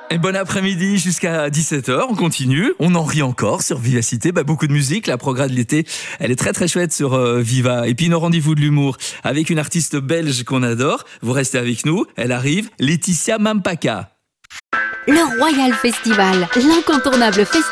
Et bon après-midi jusqu'à 17h, on continue, on en rit encore sur Vivacité, beaucoup de musique, la programme de l'été, elle est très très chouette sur Viva. Et puis nos rendez-vous de l'humour avec une artiste belge qu'on adore, vous restez avec nous, elle arrive, Laetitia Mampaka. Le Royal Festival, l'incontournable festival